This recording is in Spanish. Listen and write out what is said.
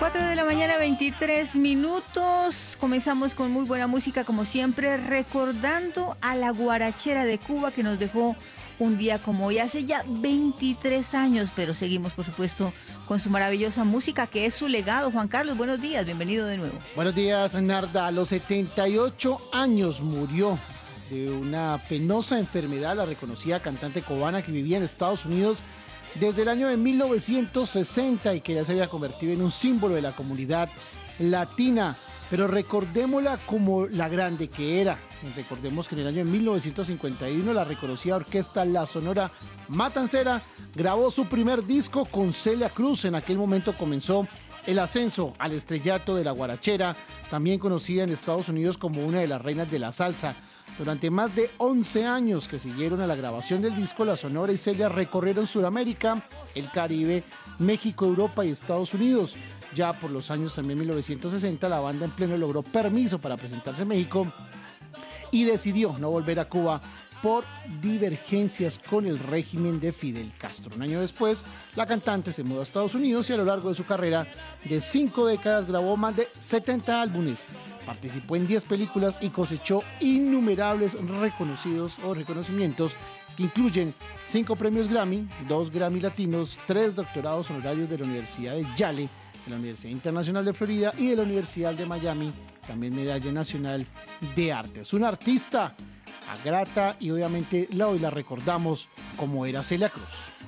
4 de la mañana, 23 minutos. Comenzamos con muy buena música, como siempre, recordando a la guarachera de Cuba que nos dejó un día como hoy, hace ya 23 años, pero seguimos, por supuesto, con su maravillosa música, que es su legado. Juan Carlos, buenos días, bienvenido de nuevo. Buenos días, Narda. A los 78 años murió de una penosa enfermedad la reconocida cantante cubana que vivía en Estados Unidos desde el año de 1960 y que ya se había convertido en un símbolo de la comunidad latina. Pero recordémosla como la grande que era. Recordemos que en el año de 1951 la reconocida orquesta La Sonora Matancera grabó su primer disco con Celia Cruz. En aquel momento comenzó el ascenso al estrellato de la guarachera, también conocida en Estados Unidos como una de las reinas de la salsa. Durante más de 11 años que siguieron a la grabación del disco, La Sonora y Celia recorrieron Sudamérica, el Caribe, México, Europa y Estados Unidos. Ya por los años también 1960, la banda en pleno logró permiso para presentarse en México y decidió no volver a Cuba por divergencias con el régimen de Fidel Castro. Un año después, la cantante se mudó a Estados Unidos y a lo largo de su carrera de 5 décadas grabó más de 70 álbumes, participó en 10 películas y cosechó innumerables reconocimientos que incluyen 5 premios Grammy, 2 Grammy Latinos, 3 doctorados honorarios de la Universidad de Yale, de la Universidad Internacional de Florida y de la Universidad de Miami, también Medalla Nacional de Arte. Es una artista grata y obviamente hoy la recordamos como era Celia Cruz.